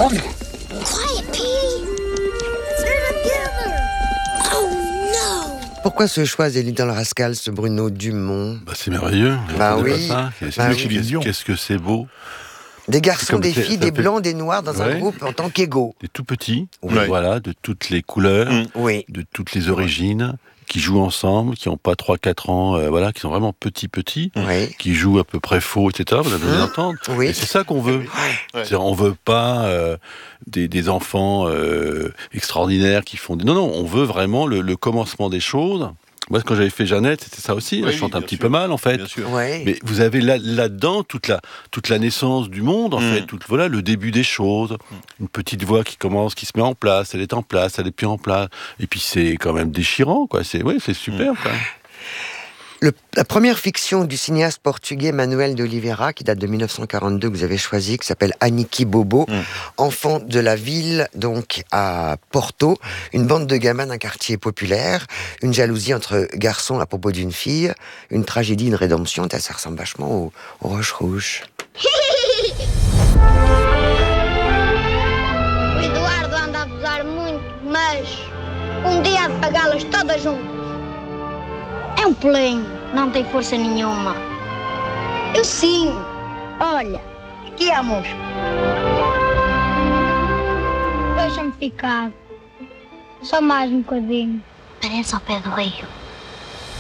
Quiet, Petey. They're together. Oh no. Pourquoi ce choix des Little Rascals, Bruno Dumont? C'est merveilleux. Bah oui. Qu'est-ce que c'est beau. Des garçons, des filles, des fait... blancs, des noirs dans un groupe en tant qu'égaux. Des tout petits, voilà, de toutes les couleurs, de toutes les origines, qui jouent ensemble, qui n'ont pas 3-4 ans, voilà, qui sont vraiment petits, qui jouent à peu près faux, etc. Vous avez d'entendre. Et c'est ça qu'on veut. On veut pas des enfants extraordinaires qui font... Non, on veut vraiment le commencement des choses. Moi, quand j'avais fait Jeannette, c'était ça aussi. Je chante un petit peu mal, en fait. Mais vous avez là-dedans toute la naissance du monde, en fait. Voilà, le début des choses. Une petite voix qui commence, qui se met en place. Elle est en place, elle est plus en place. Et puis, c'est quand même déchirant, quoi. C'est super, quoi. La première fiction du cinéaste portugais Manuel de Oliveira, qui date de 1942, que vous avez choisi, qui s'appelle Aniki Bobo, enfant de la ville, donc à Porto, une bande de gamins d'un quartier populaire, une jalousie entre garçons à propos d'une fille, une tragédie, une rédemption, ça ressemble vachement aux Roches Rouges. O Eduardo anda a abusar muito, mas dia há de pagá-las todas juntas. É pelinho, não tem força nenhuma. Eu sim. Olha, aqui há músculo. Deixa-me ficar. Só mais bocadinho. Parece ao pé do rio.